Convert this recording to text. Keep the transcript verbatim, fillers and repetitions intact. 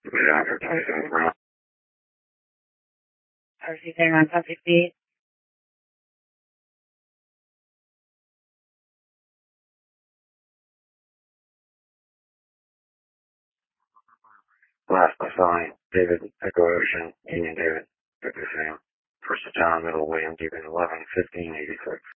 After twenty-seven round. R C thing on top fifty-eight. Last by sign, David, Echo Ocean, Union David, Victor Sam. First to John, Middle William, Deep in eleven, fifteen, eighty-six.